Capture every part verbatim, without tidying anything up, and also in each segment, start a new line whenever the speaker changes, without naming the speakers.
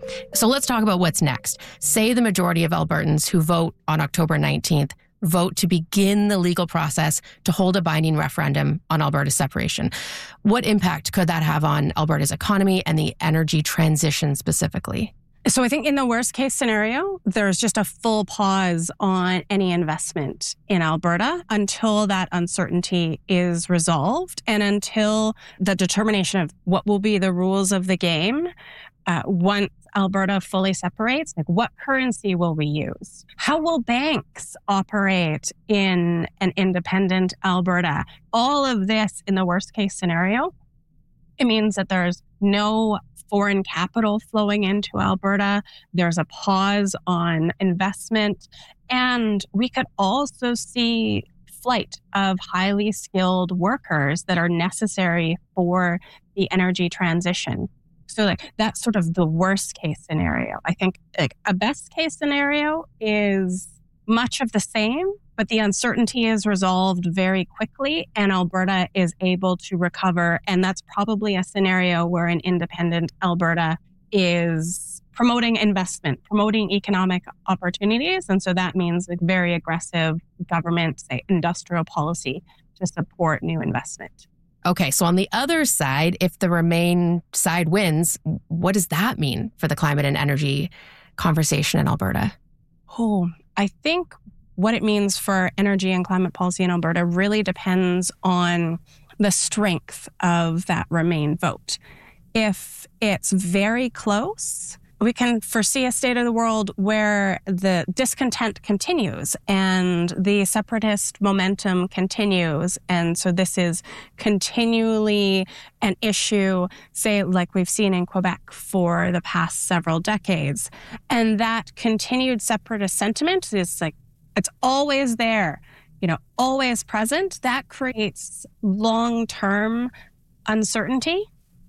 So let's talk about what's next. Say the majority of Albertans who vote on October nineteenth vote to begin the legal process to hold a binding referendum on Alberta's separation. What impact could that have on Alberta's economy and the energy transition specifically?
So I think in the worst case scenario, there's just a full pause on any investment in Alberta until that uncertainty is resolved and until the determination of what will be the rules of the game uh, once Alberta fully separates. Like, what currency will we use? How will banks operate in an independent Alberta? All of this in the worst case scenario, it means that there's no foreign capital flowing into Alberta. There's a pause on investment. And we could also see flight of highly skilled workers that are necessary for the energy transition. So like that's sort of the worst case scenario. I think like a best case scenario is much of the same, but the uncertainty is resolved very quickly and Alberta is able to recover. And that's probably a scenario where an independent Alberta is promoting investment, promoting economic opportunities. And so that means like very aggressive government, say, industrial policy to support new investment.
Okay, so on the other side, if the Remain side wins, what does that mean for the climate and energy conversation in Alberta?
Oh, I think what it means for energy and climate policy in Alberta really depends on the strength of that Remain vote. If it's very close, we can foresee a state of the world where the discontent continues and the separatist momentum continues. And so this is continually an issue, say, like we've seen in Quebec for the past several decades. And that continued separatist sentiment is like, it's always there, you know, always present. That creates long-term uncertainty.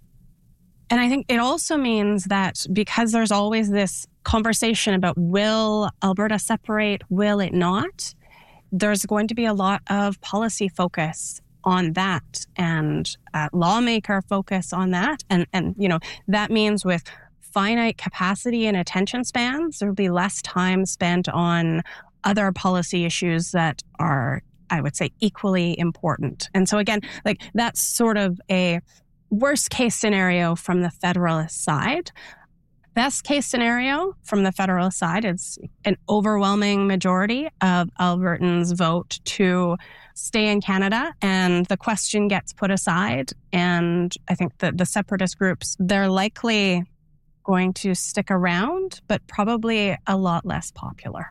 And I think it also means that because there's always this conversation about will Alberta separate, will it not, there's going to be a lot of policy focus on that and uh, lawmaker focus on that. And, and, you know, that means with finite capacity and attention spans, there'll be less time spent on other policy issues that are, I would say, equally important. And so again, like that's sort of a worst case scenario from the Federalist side. Best case scenario from the Federalist side is an overwhelming majority of Albertans vote to stay in Canada and the question gets put aside. And I think that the separatist groups, they're likely going to stick around, but probably a lot less popular.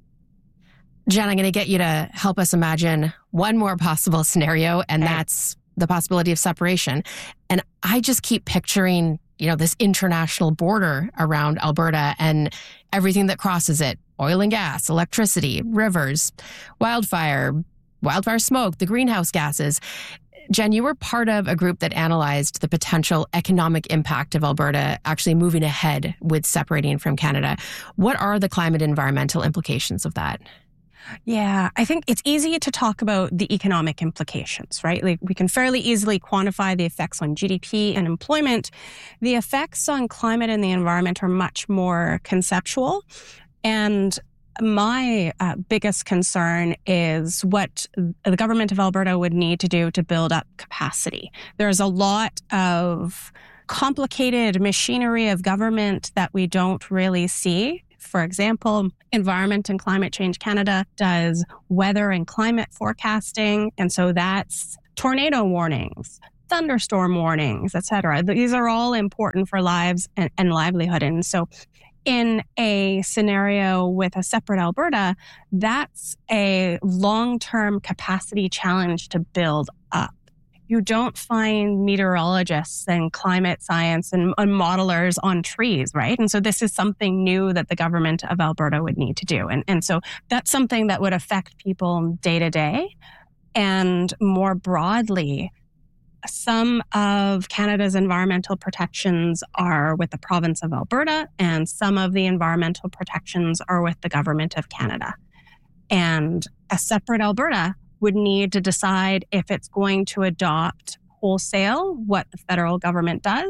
Jen, I'm going to get you to help us imagine one more possible scenario, and okay. That's the possibility of separation. And I just keep picturing, you know, this international border around Alberta and everything that crosses it. Oil and gas, electricity, rivers, wildfire, wildfire smoke, the greenhouse gases. Jen, you were part of a group that analyzed the potential economic impact of Alberta actually moving ahead with separating from Canada. What are the climate and environmental implications of that?
Yeah, I think it's easy to talk about the economic implications, right? Like we can fairly easily quantify the effects on G D P and employment. The effects on climate and the environment are much more conceptual. And my uh, biggest concern is what the government of Alberta would need to do to build up capacity. There's a lot of complicated machinery of government that we don't really see. For example, Environment and Climate Change Canada does weather and climate forecasting. And so that's tornado warnings, thunderstorm warnings, et cetera. These are all important for lives and, and livelihood. And so in a scenario with a separate Alberta, that's a long-term capacity challenge to build up. You don't find meteorologists and climate science and, and modelers on trees, right? And so this is something new that the government of Alberta would need to do. And, and so that's something that would affect people day to day. And more broadly, some of Canada's environmental protections are with the province of Alberta, and some of the environmental protections are with the government of Canada. And a separate Alberta would need to decide if it's going to adopt wholesale what the federal government does,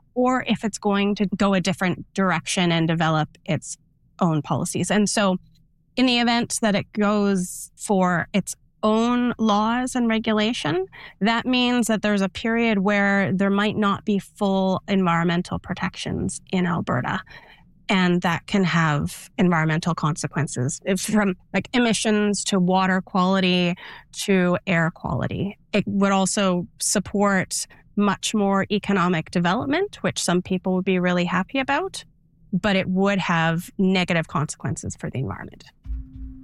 or if it's going to go a different direction and develop its own policies. And so in the event that it goes for its own laws and regulation, that means that there's a period where there might not be full environmental protections in Alberta. And that can have environmental consequences, if from like emissions to water quality to air quality. It would also support much more economic development, which some people would be really happy about, but it would have negative consequences for the environment.